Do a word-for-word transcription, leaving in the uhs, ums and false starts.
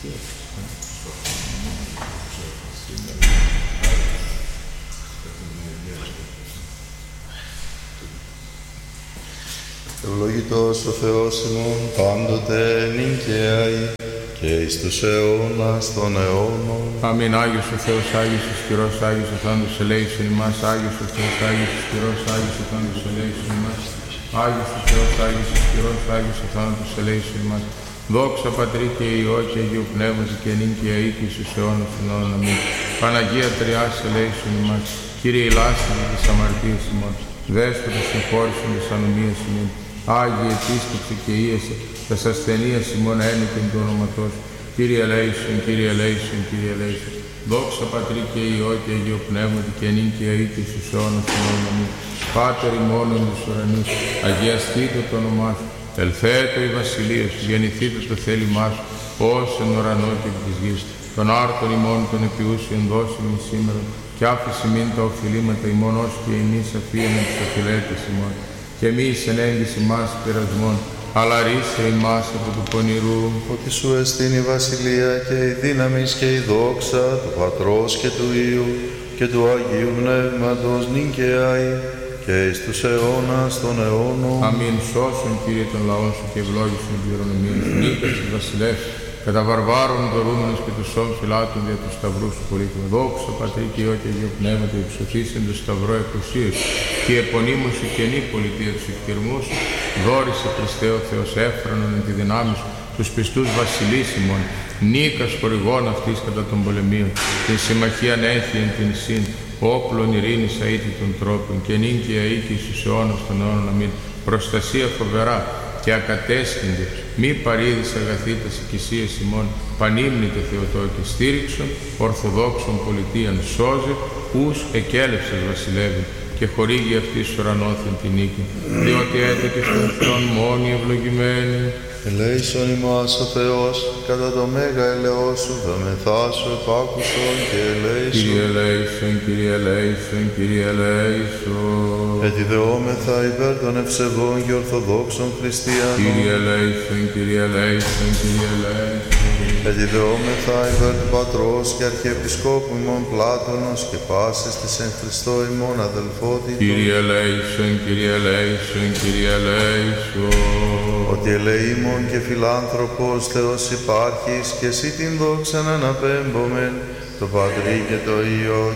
Ευλογητός ο Θεός ημών πάντοτε νικαίοι και εις τους αιώνας των αιώνων. Αμήν. Άγιος ο Θεός, Άγιος ο Σκυρός, Άγιος ο Θάνατος ελέησον ημάς. Άγιος ο Θεός, Άγιος ο Σκυρός, Άγιος ο Θάνατος ελέησον ημάς. Άγιος ο Θεός, Άγιος ο Σκυρός, Άγιος ο Θάνατος ελέησον ημάς. Δόξα Πατρί και Υιό και Αγίου Πνεύματι και νυν και αεί και στους αιώνας των αιώνων. Αμήν. Παναγία Τριάς ελέησον ημάς. Κύριε ηλάσθητε της αμαρτίας ημών. Δέσποτε συγχώρησον της ανομίας ημών. Άγιε επίσκεψε και ίεσε τας ασθενείας ημών ένικεν του ονόματός. Κύριε ελέησον, Κύριε ελέησον, Κύριε ελέησον. Δόξα Πατρί και Υιό και Αγίου Πνεύματι και νυν και αεί και στους αιώνας των αιώνων. Αμήν. Πάτερ ημών εν τους ουρανούς, αγιαστήτω το όνομά σου. Ελθέτω η βασιλεία σου, γεννηθήτω το θέλημά σου, ως εν ουρανό και επί της γης. Των άρτων ημών των επιούσιων δώσιμην σήμερα, κι άφηση μην τα οφειλήματα ημών, ως και εμείς αφίαμε τους οφειλέτες ημών. Και μη εις εν έγκυση μας πειρασμών, αλλά ρίσε ημάς από του πονηρού. Ότι σου εστίν η βασιλεία και η δύναμις και η δόξα του Πατρός και του Υιού και του Αγίου Πνεύματος νυν και αεί και εις τους αιώνας των αιώνων. Αμήν. Σώσον, Κύριε, των λαών σου και ευλόγησον την κληρονομία σου. Νίκας της βασιλεύς, κατά βαρβάρων δωρούμενος και του σώμ φυλάτων δια του σταυρού σου πολίτημα. Δόξα Πατρί και Υιό και Αγίου Πνεύματι, υψωθήσεν το σταυρό εκουσίας και επωνύμου σου καινή πολιτεία τους εκκυρμούς. Δόρισε Χριστέ ο Θεός έφρανον εν τη δυνάμει σου τους πιστούς βασιλείς ημών. Νίκας χορηγών αυτής κατά των πολεμίων, την συμμαχίαν έθιεν την συν, όπλων ειρήνης αίτητων τρόπων και νυν και αεί και στους αιώνας των αιώνων. Αμήν. Προστασία φοβερά και ακατέσχυντη, μη παρήδης αγαθήτας οικησίας ημών, πανύμνητο Θεοτόκη, στήριξον ορθοδόξων πολιτείαν, σώζε, ους εκέλευσες βασιλεύει, και χορήγει αυτής ουρανόθεν την νίκη, διότι έτεκε στον Θεόν μόνοι ευλογημένοι. Ελέησον ημάς ο Θεός, κατά το μέγα ελεός σου, δαμεθά σου επάκουσον και ελέησον. Κύριε ελέησον, Κύριε ελέησον, Κύριε ελέησον. Ετιδεόμεθα υπέρ των ευσεβών και ορθοδόξων χριστιανών. Κύριε ελέησον, Κύριε ελέησον, Κύριε ελέησον. Ετιδεόμεθα υπέρ του Πατρός και Αρχιεπισκόπου ημών Πλάτωνος και πάσης της εν Χριστώ ημών αδελφότητος. Κύριε ελέησον, Κύριε ελέησον, Κύριε ελέησον. Ότι ελεήμων και φιλάνθρωπος Θεός υπάρχεις και εσύ την δόξαν αναπέμπομεν, το Πατρί και το Υιό